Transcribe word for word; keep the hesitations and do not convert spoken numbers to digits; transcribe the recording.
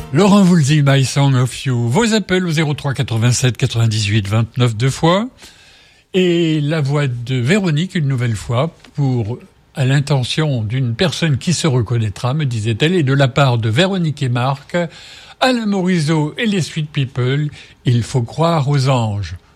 Laurent Voulzy, My Song of You. Vos appels au zéro trois quatre-vingt-sept quatre-vingt-dix-huit vingt-neuf deux fois. Et la voix de Véronique, une nouvelle fois, pour, à l'intention d'une personne qui se reconnaîtra, me disait-elle, et de la part de Véronique et Marc, Alain Morisot et les Sweet People, il faut croire aux anges.